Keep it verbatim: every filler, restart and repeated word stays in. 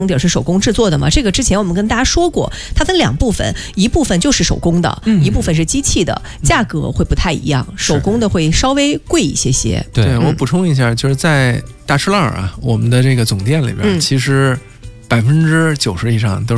底是手工制作的嘛，这个之前我们跟大家说过，它分两部分，一部分就是手工的，嗯、一部分是机器的，价格会不太一样，手工的会稍微贵一些些。 对、 嗯、 我补充一下，就是在大石浪啊，我们的这个总店里边，嗯、其实百分之九十以上都是